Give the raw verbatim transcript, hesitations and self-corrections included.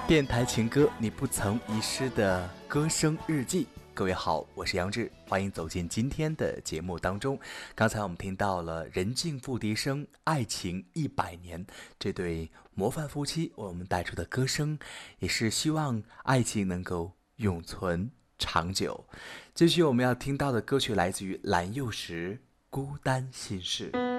电台情歌，你不曾遗失的歌声日记。各位好，我是杨志，欢迎走进今天的节目当中。刚才我们听到了任静付笛声《爱情一百年》，这对模范夫妻为我们带出的歌声，也是希望爱情能够永存长久。继续我们要听到的歌曲来自于蓝又时《孤单心事》。